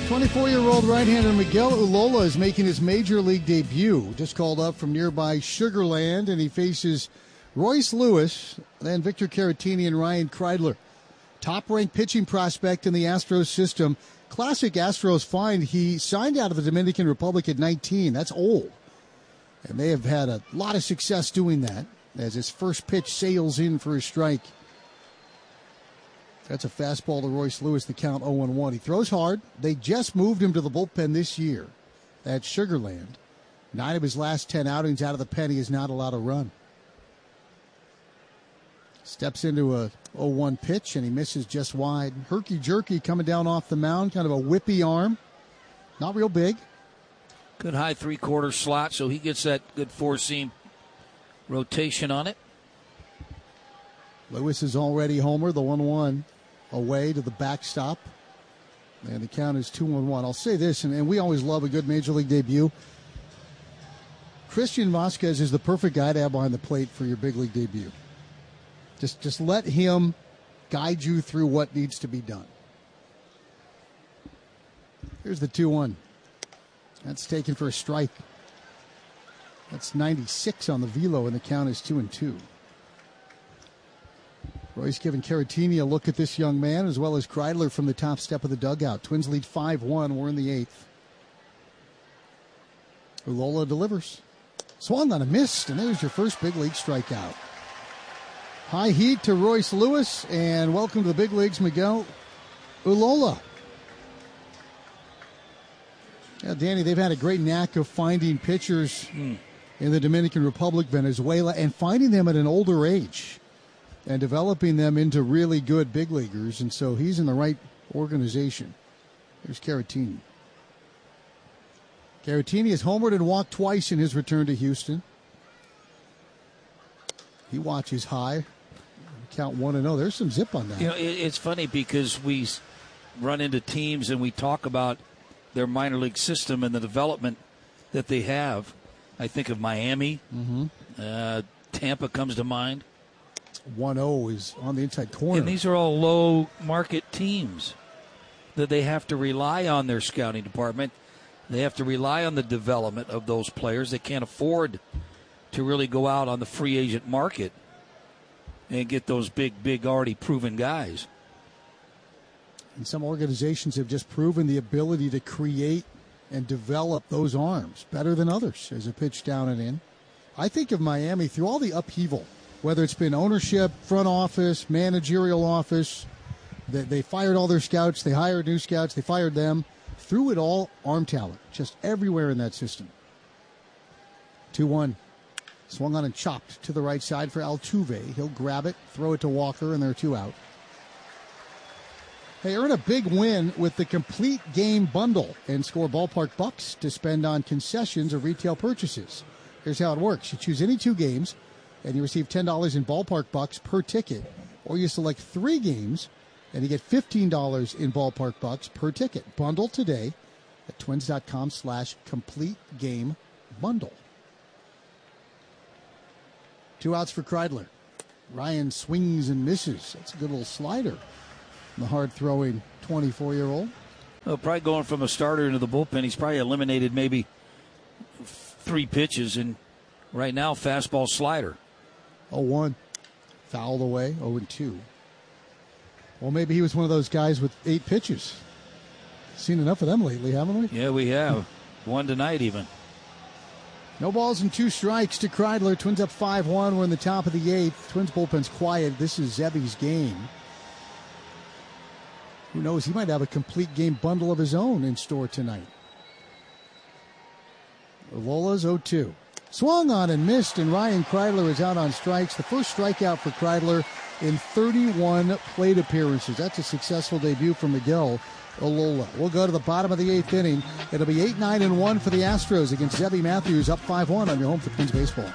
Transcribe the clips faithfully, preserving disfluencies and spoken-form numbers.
twenty-four-year-old right-hander Miguel Ullola is making his major league debut. Just called up from nearby Sugar Land, and he faces Royce Lewis, then Victor Caratini and Ryan Kreidler. Top-ranked pitching prospect in the Astros system. Classic Astros find. He signed out of the Dominican Republic at nineteen. That's old. And they have had a lot of success doing that as his first pitch sails in for a strike. That's a fastball to Royce Lewis, the count oh and one. He throws hard. They just moved him to the bullpen this year at Sugar Land. Nine of his last ten outings out of the pen, he is not allowed to run. Steps into a oh one pitch, and he misses just wide. Herky-jerky coming down off the mound, kind of a whippy arm. Not real big. Good high three-quarter slot, so he gets that good four-seam rotation on it. Lewis is already homer, the one one away to the backstop. And the count is two and one. I'll say this, and, and we always love a good Major League debut. Christian Vasquez is the perfect guy to have behind the plate for your big league debut. Just, just let him guide you through what needs to be done. Here's the two one. That's taken for a strike. That's ninety-six on the velo, and the count is two and two. Royce giving Caratini a look at this young man, as well as Kreidler from the top step of the dugout. Twins lead five one. We're in the eighth. Ullola delivers. Swung on a miss, and there's your first big league strikeout. High heat to Royce Lewis, and welcome to the big leagues, Miguel Ullola. Yeah, Danny, they've had a great knack of finding pitchers mm. in the Dominican Republic, Venezuela, and finding them at an older age and developing them into really good big leaguers, and so he's in the right organization. There's Caratini. Caratini has homered and walked twice in his return to Houston. He watches high. Count one and oh. There's some zip on that. You know, it's funny because we run into teams and we talk about their minor league system and the development that they have. I think of Miami. Mm-hmm. Uh, Tampa comes to mind. one oh is on the inside corner. And these are all low-market teams that they have to rely on their scouting department. They have to rely on the development of those players. They can't afford to really go out on the free agent market and get those big, big, already proven guys. And some organizations have just proven the ability to create and develop those arms better than others as a pitch down and in. I think of Miami through all the upheaval, whether it's been ownership, front office, managerial office. They, they fired all their scouts. They hired new scouts. They fired them. Through it all, arm talent, just everywhere in that system. two one. Swung on and chopped to the right side for Altuve. He'll grab it, throw it to Walker, and there are two out. Hey, earn a big win with the complete game bundle and score ballpark bucks to spend on concessions or retail purchases. Here's how it works. You choose any two games, and you receive ten dollars in ballpark bucks per ticket. Or you select three games, and you get fifteen dollars in ballpark bucks per ticket. Bundle today at twins.com slash complete game bundle. Two outs for Kreidler. Ryan swings and misses. That's a good little slider. The hard-throwing twenty-four-year-old. Well, probably going from a starter into the bullpen, he's probably eliminated maybe three pitches, and right now, fastball slider. oh one. Fouled away, oh and two. Well, maybe he was one of those guys with eight pitches. Seen enough of them lately, haven't we? Yeah, we have. One tonight even. No balls and two strikes to Kreidler. Twins up five one. We're in the top of the eighth. Twins bullpen's quiet. This is Zebby's game. Who knows? He might have a complete game bundle of his own in store tonight. Ullola's oh two. Swung on and missed, and Ryan Kreidler is out on strikes. The first strikeout for Kreidler in thirty-one plate appearances. That's a successful debut for Miguel Ullola. We'll go to the bottom of the eighth inning. It'll be eight nine and one for the Astros against Zebby Matthews, up five one on your home for Twins baseball.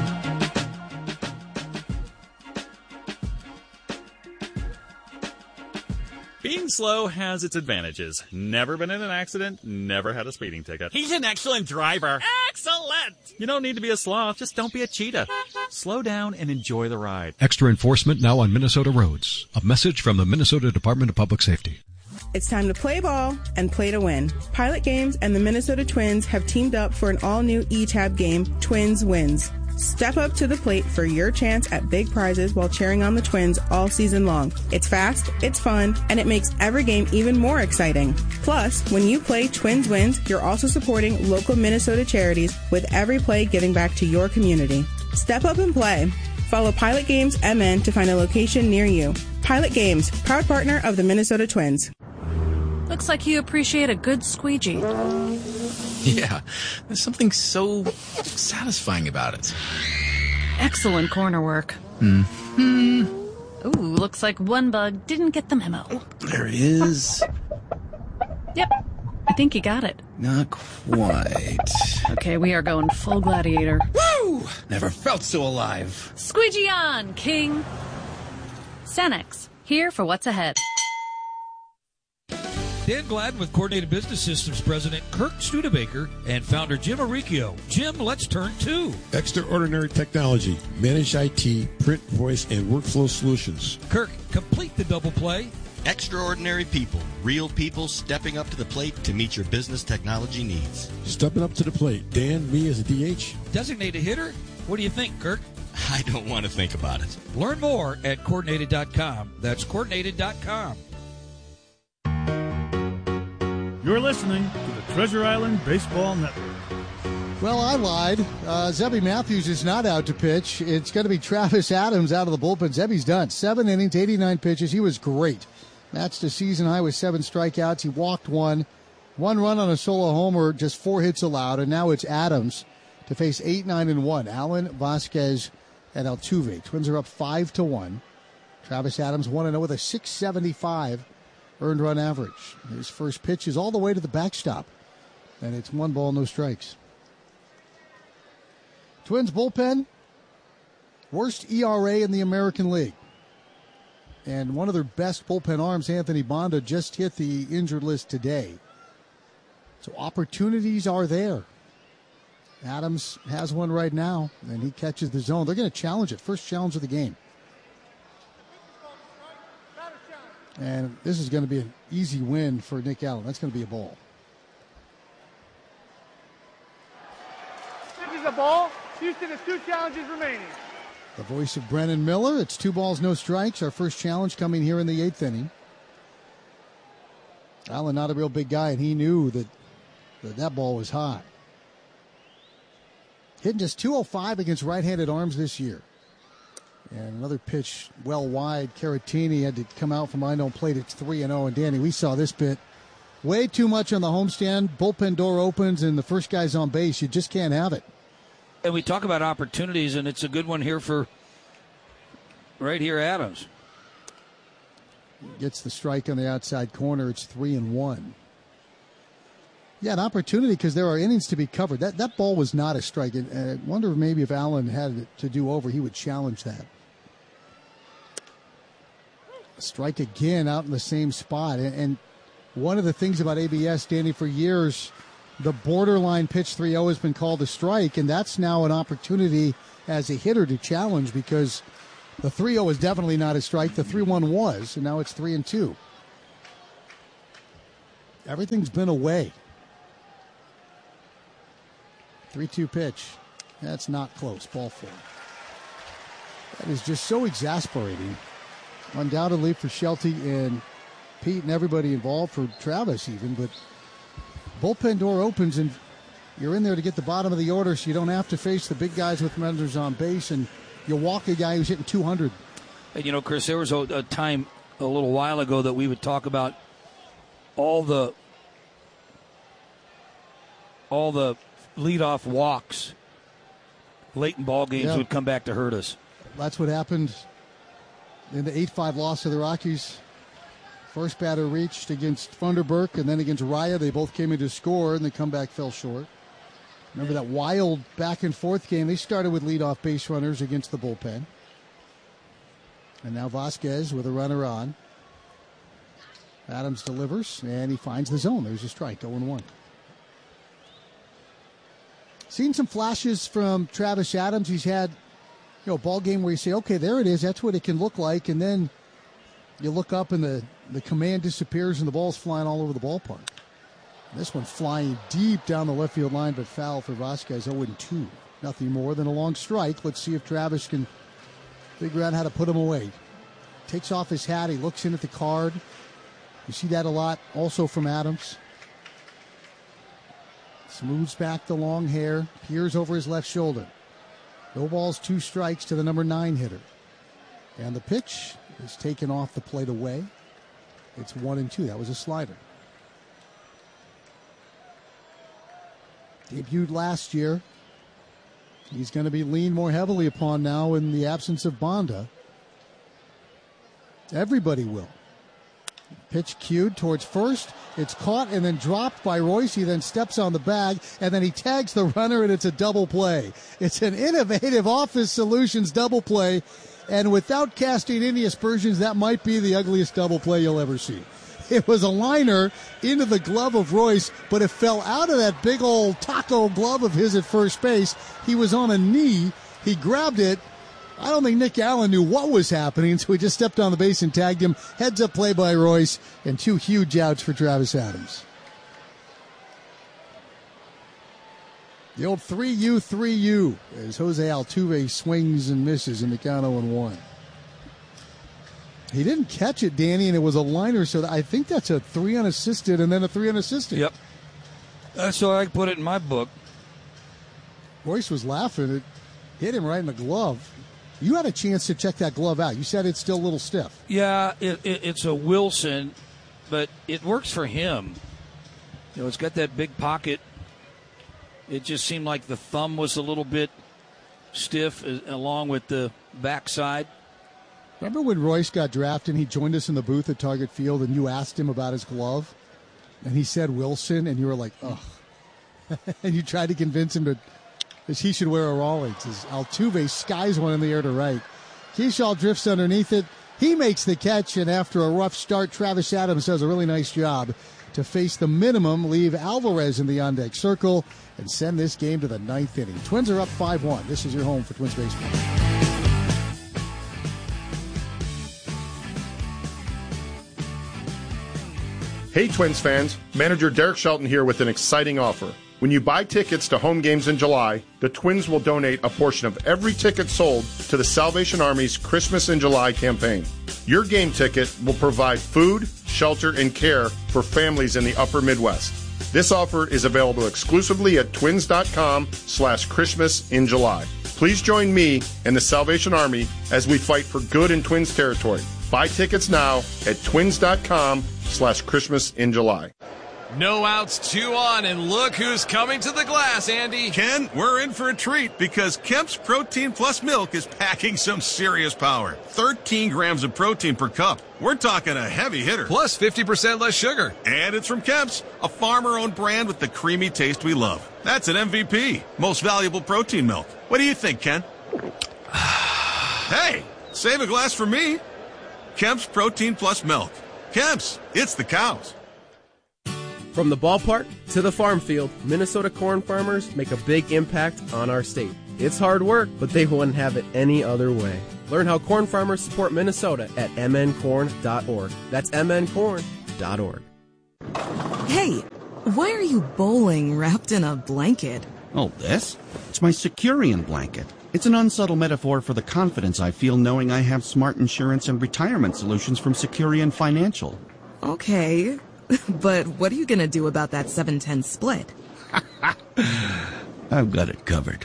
Being slow has its advantages. Never been in an accident, never had a speeding ticket. He's an excellent driver. Excellent! You don't need to be a sloth, just don't be a cheetah. Slow down and enjoy the ride. Extra enforcement now on Minnesota roads. A message from the Minnesota Department of Public Safety. It's time to play ball and play to win. Pilot Games and the Minnesota Twins have teamed up for an all-new E-Tab game, Twins Wins. Step up to the plate for your chance at big prizes while cheering on the Twins all season long. It's fast, it's fun, and it makes every game even more exciting. Plus, when you play Twins Wins, you're also supporting local Minnesota charities with every play giving back to your community. Step up and play. Follow Pilot Games M N to find a location near you. Pilot Games, proud partner of the Minnesota Twins. Looks like you appreciate a good squeegee. Yeah, there's something so satisfying about it. Excellent corner work. Hmm. Ooh, looks like one bug didn't get the memo. Oh, there it is. Yep, I think you got it. Not quite. Okay, we are going full gladiator. Woo! Never felt so alive. Squeegee on, King. Cenex, here for what's ahead. Dan Gladden with Coordinated Business Systems President Kirk Studebaker and founder Jim Arricchio. Jim, let's turn to Extraordinary Technology, Managed I T, Print, Voice, and Workflow Solutions. Kirk, complete the double play. Extraordinary people, real people stepping up to the plate to meet your business technology needs. Stepping up to the plate. Dan, me as a D H. Designated hitter? What do you think, Kirk? I don't want to think about it. Learn more at coordinated dot com. That's coordinated dot com. You're listening to the Treasure Island Baseball Network. Well, I lied. Uh, Zebby Matthews is not out to pitch. It's going to be Travis Adams out of the bullpen. Zebby's done. Seven innings, eighty-nine pitches. He was great. Matched a season high with seven strikeouts. He walked one. One run on a solo homer, just four hits allowed. And now it's Adams to face eight, nine, and one. Allen, Vasquez, and Altuve. Twins are up five to one. Travis Adams one and oh with a six seventy-five earned run average. His first pitch is all the way to the backstop. And it's one ball, no strikes. Twins bullpen, worst E R A in the American League. And one of their best bullpen arms, Anthony Banda, just hit the injured list today. So opportunities are there. Adams has one right now, and he catches the zone. They're going to challenge it. First challenge of the game. And this is going to be an easy win for Nick Allen. That's going to be a ball. This is a ball. Houston has two challenges remaining. The voice of Brennan Miller. It's two balls, no strikes. Our first challenge coming here in the eighth inning. Allen, not a real big guy, and he knew that that, that ball was hot. Hitting just two oh five against right-handed arms this year. And another pitch well wide. Caratini had to come out from behind home plate. It's three and oh. And Danny, we saw this bit way too much on the homestand. Bullpen door opens, and the first guy's on base. You just can't have it. And we talk about opportunities, and it's a good one here for right here, Adams. Gets the strike on the outside corner. It's three and one. Yeah, an opportunity because there are innings to be covered. That that ball was not a strike. And I wonder maybe if Allen had it to do over, he would challenge that. Strike again out in the same spot. And, and one of the things about A B S, Danny, for years, the borderline pitch three oh has been called a strike, and that's now an opportunity as a hitter to challenge because the three oh is definitely not a strike. The three one was, and now it's three and two. Everything's been away. three two pitch. That's not close. Ball four. That is just so exasperating. Undoubtedly for Shelty and Pete and everybody involved, for Travis even, but bullpen door opens and you're in there to get the bottom of the order so you don't have to face the big guys with runners on base, and you walk a guy who's hitting two hundred. And you know, Chris, there was a, a time a little while ago that we would talk about all the all the leadoff walks late in ball games yeah. would come back to hurt us. That's what happened in the eight five loss to the Rockies. First batter reached against Funderburk, and then against Raya. They both came in to score, and the comeback fell short. Remember that wild back-and-forth game? They started with leadoff base runners against the bullpen. And now Vasquez with a runner on. Adams delivers, and he finds the zone. There's a strike, oh and one. Seen some flashes from Travis Adams. He's had, you know, a ball game where you say, okay, there it is. That's what it can look like. And then you look up and the, the command disappears and the ball's flying all over the ballpark. This one flying deep down the left field line, but foul for Vasquez, oh and two. Nothing more than a long strike. Let's see if Travis can figure out how to put him away. Takes off his hat. He looks in at the card. You see that a lot also from Adams. Smooths back the long hair. Peers over his left shoulder. No balls, two strikes to the number nine hitter. And the pitch is taken off the plate away. It's one and two. That was a slider. Debuted last year. He's going to be leaned more heavily upon now in the absence of Bonda. Everybody will. Pitch cued towards first. It's caught and then dropped by Royce. He then steps on the bag, and then he tags the runner, and it's a double play. It's an innovative Office Solutions double play, and without casting any aspersions, that might be the ugliest double play you'll ever see. It was a liner into the glove of Royce, but it fell out of that big old taco glove of his at first base. He was on a knee. He grabbed it. I don't think Nick Allen knew what was happening, so he just stepped on the base and tagged him. Heads up play by Royce, and two huge outs for Travis Adams. The old three U, three U as Jose Altuve swings and misses in the count oh and one. He didn't catch it, Danny, and it was a liner, so I think that's a three unassisted and then a three unassisted. Yep. That's how I put it in my book. Royce was laughing. It hit him right in the glove. You had a chance to check that glove out. You said it's still a little stiff. Yeah, it, it, it's a Wilson, but it works for him. You know, it's got that big pocket. It just seemed like the thumb was a little bit stiff uh, along with the backside. Remember when Royce got drafted and he joined us in the booth at Target Field and you asked him about his glove? And he said Wilson, and you were like, ugh. And you tried to convince him to, that he should wear a Rawlings. As Altuve skies one in the air to right. Keyshaw drifts underneath it. He makes the catch, and after a rough start, Travis Adams does a really nice job to face the minimum, leave Alvarez in the on-deck circle, and send this game to the ninth inning. Twins are up five one. This is your home for Twins baseball. Hey Twins fans, manager Derek Shelton here with an exciting offer. When you buy tickets to home games in July, the Twins will donate a portion of every ticket sold to the Salvation Army's Christmas in July campaign. Your game ticket will provide food, shelter, and care for families in the upper Midwest. This offer is available exclusively at twins.com slash Christmas in July. Please join me and the Salvation Army as we fight for good in Twins territory. Buy tickets now at twins.com slash Christmas in July. No outs, two on, and look who's coming to the glass, Andy. Ken, we're in for a treat because Kemp's Protein Plus Milk is packing some serious power. thirteen grams of protein per cup. We're talking a heavy hitter. Plus fifty percent less sugar. And it's from Kemp's, a farmer-owned brand with the creamy taste we love. That's an M V P, most valuable protein milk. What do you think, Ken? Hey, save a glass for me. Kemp's Protein Plus Milk. Kemp's, it's the cows. From the ballpark to the farm field, Minnesota corn farmers make a big impact on our state. It's hard work, but they wouldn't have it any other way. Learn how corn farmers support Minnesota at m n corn dot org. That's m n corn dot org. Hey, why are you bowling wrapped in a blanket? Oh, this? It's my Securian blanket. It's an unsubtle metaphor for the confidence I feel knowing I have smart insurance and retirement solutions from Securian Financial. Okay. But what are you going to do about that seven ten split? I've got it covered.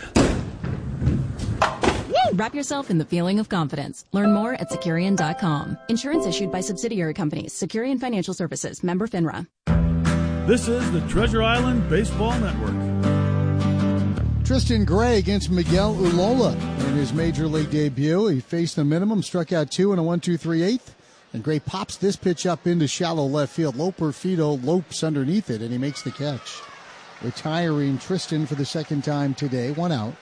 Wrap yourself in the feeling of confidence. Learn more at Securian dot com. Insurance issued by subsidiary companies. Securian Financial Services. Member FINRA. This is the Treasure Island Baseball Network. Tristan Gray against Miguel Ulola in his major league debut. He faced the minimum, struck out two and a one two three eighth. And Gray pops this pitch up into shallow left field. Loper Fido lopes underneath it, and he makes the catch. Retiring Tristan for the second time today. One out.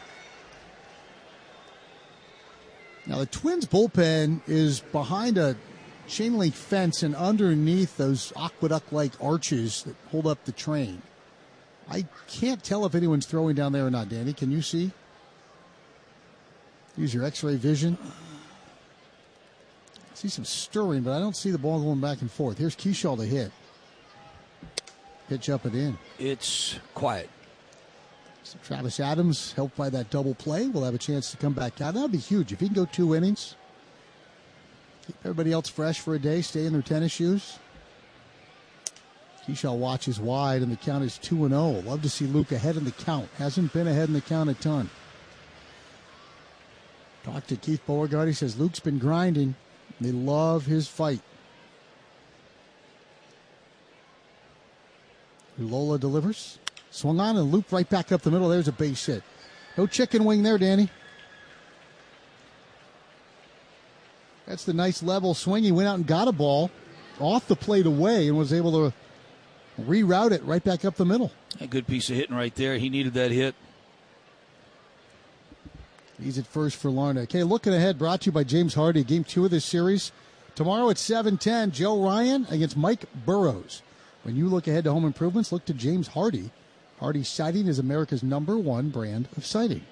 Now, the Twins' bullpen is behind a chain link fence and underneath those aqueduct-like arches that hold up the train. I can't tell if anyone's throwing down there or not. Danny, can you see? Use your X-ray vision. See some stirring, but I don't see the ball going back and forth. Here's Kershaw to hit. Pitch up and in. It's quiet. So Travis Adams, helped by that double play, will have a chance to come back out. That would be huge. If he can go two innings, keep everybody else fresh for a day, stay in their tennis shoes. Kershaw watches wide, and the count is two and oh. Love to see Luke ahead in the count. Hasn't been ahead in the count a ton. Talked to Keith Beauregard. He says Luke's been grinding. They love his fight. Lola delivers. Swung on and looped right back up the middle. There's a base hit. No chicken wing there, Danny. That's the nice level swing. He went out and got a ball off the plate away and was able to reroute it right back up the middle. A good piece of hitting right there. He needed that hit. He's at first for Larnach. Okay, looking ahead, brought to you by James Hardy. Game two of this series. Tomorrow at seven ten, Joe Ryan against Mike Burrows. When you look ahead to home improvements, look to James Hardy. Hardy Siding is America's number one brand of siding.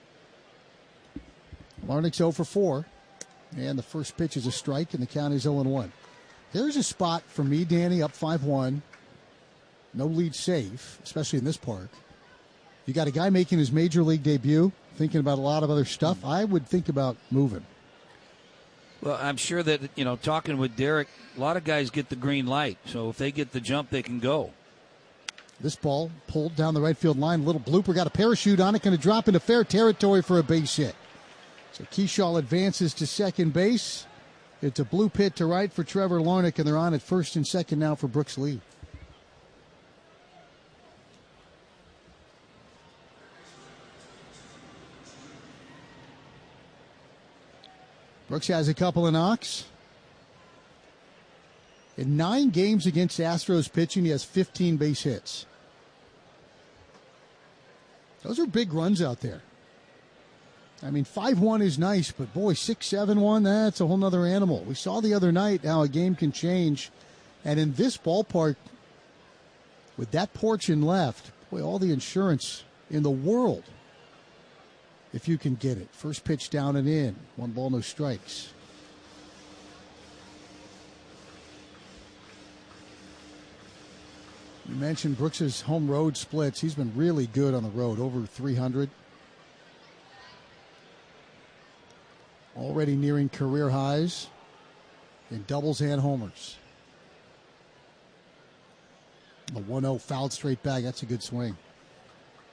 Larnach's oh for four. And the first pitch is a strike, and the count is oh and one. Here's a spot for me, Danny, up five one. No lead safe, especially in this park. You got a guy making his major league debut, thinking about a lot of other stuff. I would think about moving. Well, I'm sure that, you know, talking with Derek, a lot of guys get the green light. So if they get the jump, they can go. This ball pulled down the right field line. Little blooper, got a parachute on it, going to drop into fair territory for a base hit. So Kershaw advances to second base. It's a blue pit to right for Trevor Larnach, and they're on at first and second now for Brooks Lee. Brooks has a couple of knocks. In nine games against Astros pitching, he has fifteen base hits. Those are big runs out there. I mean, five one is nice, but boy, six seven one, that's a whole nother animal. We saw the other night how a game can change. And in this ballpark, with that porch in left, boy, all the insurance in the world, if you can get it. First pitch down and in. One ball, no strikes. You mentioned Brooks' home road splits. He's been really good on the road, over three hundred. Already nearing career highs in doubles and homers. The one oh fouled straight back. That's a good swing.